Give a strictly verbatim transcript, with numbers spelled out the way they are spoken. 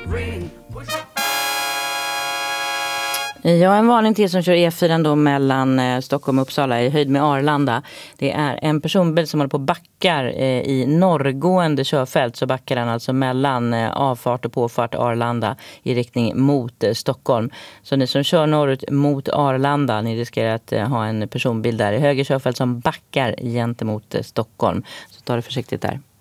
Ja, en varning till som kör E fyra då mellan eh, Stockholm och Uppsala i höjd med Arlanda. Det är en personbil som håller på backar eh, i norrgående körfält, så backar den alltså mellan eh, avfart och påfart Arlanda i riktning mot eh, Stockholm. Så ni som kör norrut mot Arlanda, ni riskerar att eh, ha en personbil där i höger körfält som backar gentemot eh, Stockholm. Så ta det försiktigt där.